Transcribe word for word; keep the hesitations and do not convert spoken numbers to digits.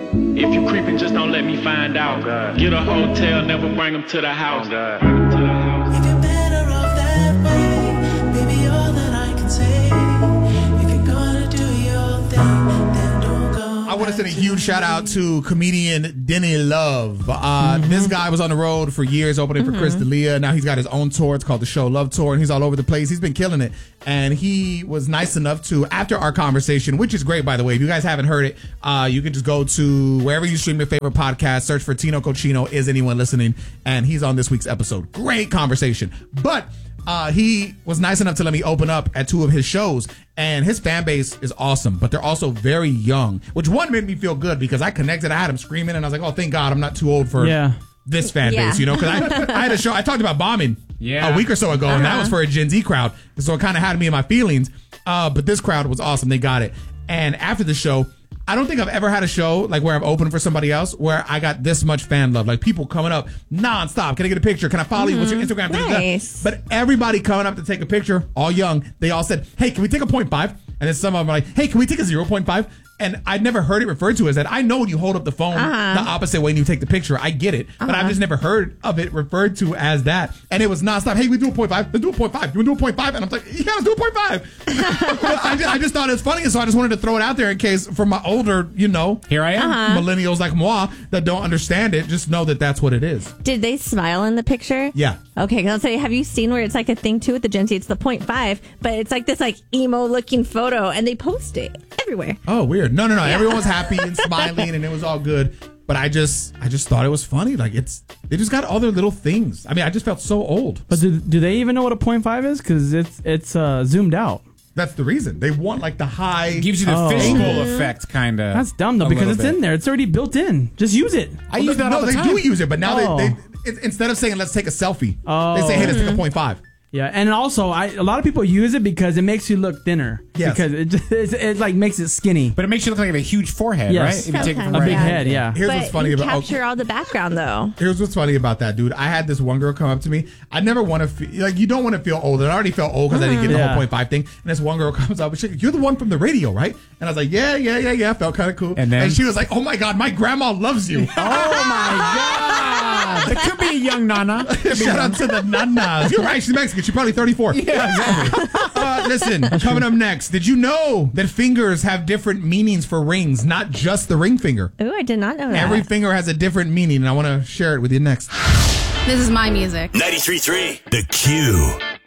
If you creeping, just don't let me find out. Oh, get a hotel, never bring them to the house. Oh, God. Bring 'em to the house. If you're better off that way, baby, all that I can say. If you're gonna do your thing, then don't go. I want to send a huge shout out to comedian Denny Love. Uh, mm-hmm. This guy was on the road for years, opening mm-hmm. for Chris D'Elia. Now he's got his own tour. It's called the Show Love Tour, and he's all over the place. He's been killing it. And he was nice enough to, after our conversation, which is great, by the way. If you guys haven't heard it, uh, you can just go to wherever you stream your favorite podcast, search for Tino Cochino, Is Anyone Listening? And he's on this week's episode. Great conversation. But uh, he was nice enough to let me open up at two of his shows. And his fan base is awesome, but they're also very young, which one made me feel good because I connected. I had him screaming, and I was like, oh, thank God I'm not too old for yeah. this fan yeah. base, you know? Because I, I had a show, I talked about bombing yeah. a week or so ago, uh-huh. and that was for a Gen Z crowd. So it kind of had me in my feelings. Uh, but this crowd was awesome. They got it. And after the show, I don't think I've ever had a show like where I've opened for somebody else where I got this much fan love. Like people coming up nonstop. Can I get a picture? Can I follow mm-hmm. you? What's your Instagram? Nice. But everybody coming up to take a picture, all young, they all said, hey, can we take a point five? And then some of them are like, hey, can we take a zero point five? And I'd never heard it referred to as that. I know when you hold up the phone uh-huh. the opposite way and you take the picture. I get it. Uh-huh. But I've just never heard of it referred to as that. And it was nonstop. Hey, we do a point five. Let's do a point five. You want to do a point five? And I'm like, yeah, let's do a point five. I, just, I just thought it was funny. And so I just wanted to throw it out there in case for my older, you know, here I am, uh-huh. millennials like moi that don't understand it, just know that that's what it is. Did they smile in the picture? Yeah. Okay, because I'll say, have you seen where it's like a thing too with the Gen Z? It's the point five, but it's like this like emo looking photo, and they post it everywhere. Oh, weird. No, no, no. Yeah. Everyone was happy and smiling, and it was all good. But I just, I just thought it was funny. Like it's, they just got all their little things. I mean, I just felt so old. But do, do they even know what a point five is? Because it's it's uh, zoomed out. That's the reason. They want like the high. It gives you the oh. fishbowl effect, kind of. That's dumb though, because it's bit. in there. It's already built in. Just use it. I well, use that no, all the they time. do use it, but now oh. they, they it, instead of saying let's take a selfie, oh. they say hey, let's take a point five. Yeah, and also, I a lot of people use it because it makes you look thinner. Yes. Because it just, it, it like makes it skinny. But it makes you look like you have a huge forehead, yes. right? If you take it from a right big hand. head, yeah. Here's but what's funny you about capture all the background, though. Here's what's funny about that, dude. I had this one girl come up to me. I never want to feel like you don't want to feel old. And I already felt old because mm-hmm. I didn't get the yeah. whole point five thing. And this one girl comes up and she's like, "You're the one from the radio, right?" And I was like, "Yeah, yeah, yeah, yeah." Felt kind of cool. And then and she was like, "Oh my God, my grandma loves you." Oh my God. It could be a young nana. Shout out to the nanas. You're right. She's Mexican. She's probably thirty-four. Yeah, exactly. Uh, listen, coming up next, did you know that fingers have different meanings for rings, not just the ring finger? Ooh, I did not know that. Every finger has a different meaning, and I want to share it with you next. This is my music. ninety-three point three The Q.